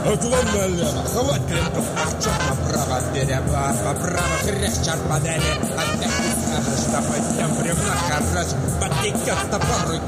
Уклон налево, хват ленту, черт направо, направо, хрящ, чарпадели, опять не скажешь, что пойдем бревна, короче, потекет топор.